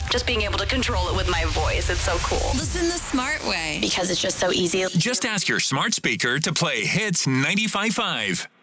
just being able to control it with my voice. It's so cool. Listen the smart way. Because it's just so easy. Just ask your smart speaker to play Hits 95.5.